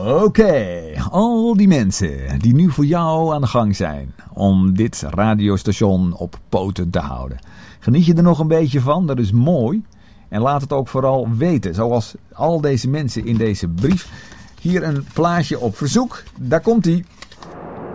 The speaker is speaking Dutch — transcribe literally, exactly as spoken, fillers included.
Oké, okay. Al die mensen die nu voor jou aan de gang zijn om dit radiostation op poten te houden. Geniet je er nog een beetje van? Dat is mooi. En laat het ook vooral weten. Zoals al deze mensen in deze brief. Hier een plaatje op verzoek. Daar komt ie.